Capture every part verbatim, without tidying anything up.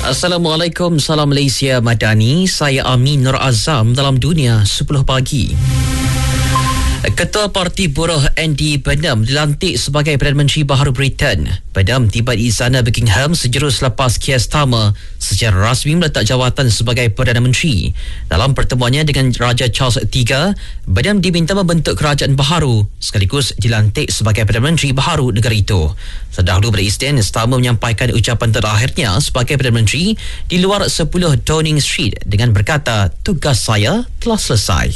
Assalamualaikum, salam Malaysia Madani. Saya Amin Nur Azam dalam Dunia sepuluh pagi. Ketua Parti Buruh Andy Burnham dilantik sebagai Perdana Menteri baharu Britain. Burnham tiba di Istana Buckingham sejurus selepas Keir Starmer secara rasmi meletak jawatan sebagai Perdana Menteri. Dalam pertemuannya dengan Raja Charles ketiga, Burnham diminta membentuk kerajaan baharu sekaligus dilantik sebagai Perdana Menteri baharu negara itu. Terdahulu pada Isnin, Starmer menyampaikan ucapan terakhirnya sebagai Perdana Menteri di luar sepuluh Downing Street dengan berkata, tugas saya telah selesai.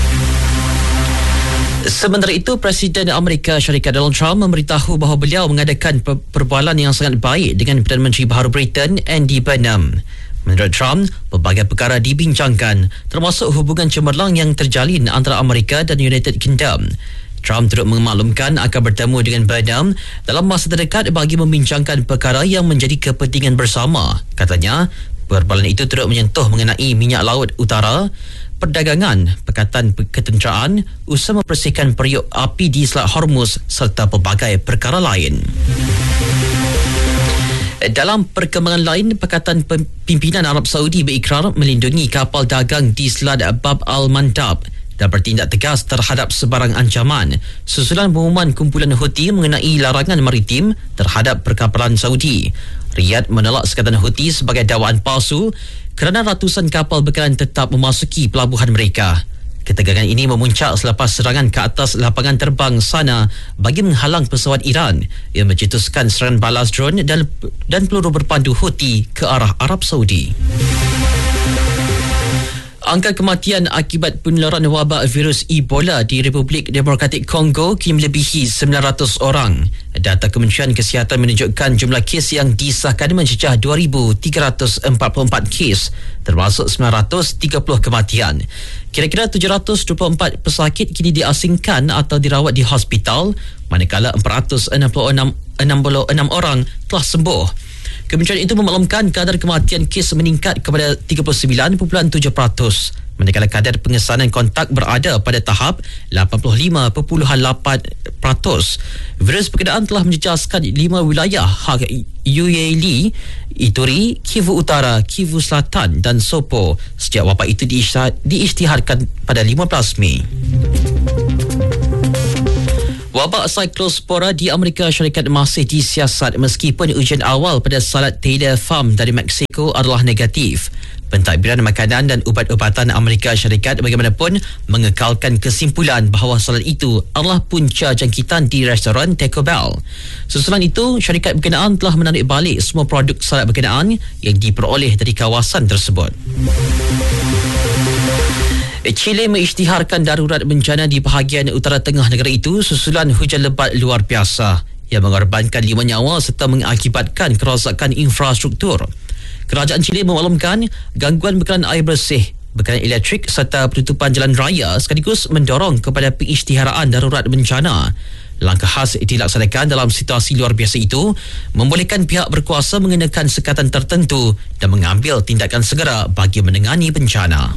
Sementara itu, Presiden Amerika Syarikat Donald Trump memberitahu bahawa beliau mengadakan per- perbualan yang sangat baik dengan Perdana Menteri baharu Britain, Andy Burnham. Menurut Trump, pelbagai perkara dibincangkan, termasuk hubungan cemerlang yang terjalin antara Amerika dan United Kingdom. Trump turut memaklumkan akan bertemu dengan Burnham dalam masa terdekat bagi membincangkan perkara yang menjadi kepentingan bersama. Katanya, perbualan itu turut menyentuh mengenai minyak laut utara, perdagangan, Pakatan Ketenteraan, usaha membersihkan periuk api di Selat Hormuz serta pelbagai perkara lain. Dalam perkembangan lain, Pakatan Pimpinan Arab Saudi berikrar melindungi kapal dagang di Selat Bab al-Mandab dan bertindak tegas terhadap sebarang ancaman susulan pengumuman kumpulan Houthi mengenai larangan maritim terhadap perkapalan Saudi. Riyadh menolak sekatan Houthi sebagai dakwaan palsu kerana ratusan kapal bekalan tetap memasuki pelabuhan mereka. Ketegangan ini memuncak selepas serangan ke atas lapangan terbang sana bagi menghalang pesawat Iran yang mencetuskan serangan balas drone dan, dan peluru berpandu Houthi ke arah Arab Saudi. Angka kematian akibat penularan wabak virus Ebola di Republik Demokratik Kongo kini melebihi sembilan ratus orang. Data Kementerian Kesihatan menunjukkan jumlah kes yang disahkan mencecah dua ribu tiga ratus empat puluh empat kes, termasuk sembilan ratus tiga puluh kematian. Kira-kira tujuh ratus dua puluh empat pesakit kini diasingkan atau dirawat di hospital, manakala empat ratus enam puluh enam orang telah sembuh. Kementerian itu memaklumkan kadar kematian kes meningkat kepada tiga puluh sembilan perpuluhan tujuh peratus, manakala kadar pengesanan kontak berada pada tahap lapan puluh lima perpuluhan lapan peratus. Virus berkenaan telah menjejaskan lima wilayah hak Uele, Ituri, Kivu Utara, Kivu Selatan dan Sopo sejak wabak itu diisytiharkan pada lima belas Mei. Wabak Cyclospora di Amerika Syarikat masih disiasat meskipun ujian awal pada salat Taylor Farm dari Mexico adalah negatif. Pentadbiran makanan dan ubat-ubatan Amerika Syarikat bagaimanapun mengekalkan kesimpulan bahawa salat itu adalah punca jangkitan di restoran Taco Bell. Susulan itu, syarikat berkenaan telah menarik balik semua produk salat berkenaan yang diperoleh dari kawasan tersebut. Chile mengisytiharkan darurat bencana di bahagian utara tengah negara itu susulan hujan lebat luar biasa yang mengorbankan lima nyawa serta mengakibatkan kerosakan infrastruktur. Kerajaan Chile memaklumkan gangguan bekalan air bersih, bekalan elektrik serta penutupan jalan raya sekaligus mendorong kepada pengisytiharaan darurat bencana. Langkah khas dilaksanakan dalam situasi luar biasa itu membolehkan pihak berkuasa mengenakan sekatan tertentu dan mengambil tindakan segera bagi menangani bencana.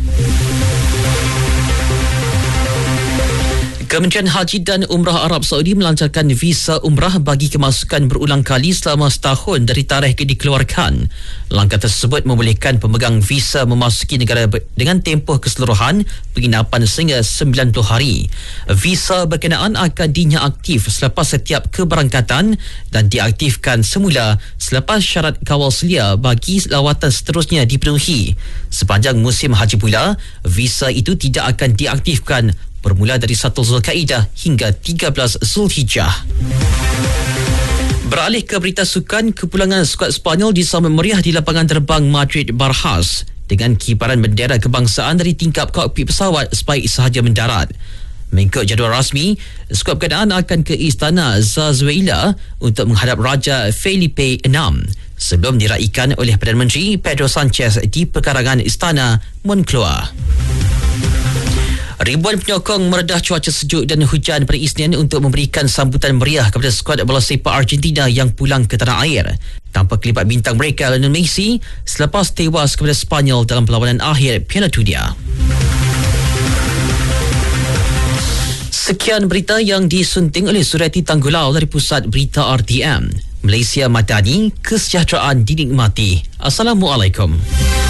Kementerian Haji dan Umrah Arab Saudi melancarkan visa umrah bagi kemasukan berulang kali selama setahun dari tarikh dikeluarkan. Langkah tersebut membolehkan pemegang visa memasuki negara dengan tempoh keseluruhan penginapan sehingga sembilan puluh hari. Visa berkenaan akan dinyah aktif selepas setiap keberangkatan dan diaktifkan semula selepas syarat kawal selia bagi lawatan seterusnya dipenuhi. Sepanjang musim haji pula, visa itu tidak akan diaktifkan bermula dari satu Zulkaidah hingga tiga belas Zulhijjah. Beralih ke berita sukan, kepulangan skuad Sepanyol disambut meriah di lapangan terbang Madrid Barajas dengan kibaran bendera kebangsaan dari tingkap kokpit pesawat sebaik sahaja mendarat. Mengikut jadual rasmi, skuad berkenaan akan ke Istana Zarzuela untuk menghadap Raja Felipe enam sebelum diraikan oleh Perdana Menteri Pedro Sanchez di pekarangan Istana Moncloa. Ribuan penyokong meredah cuaca sejuk dan hujan pada Isnin untuk memberikan sambutan meriah kepada skuad bola sepak Argentina yang pulang ke tanah air tanpa kelipat bintang mereka Lionel Messi selepas tewas kepada Sepanyol dalam perlawanan akhir Piala Dunia. Sekian berita yang disunting oleh Surati Tanggulau dari Pusat Berita R T M. Malaysia Madani, kesejahteraan dinikmati. Assalamualaikum.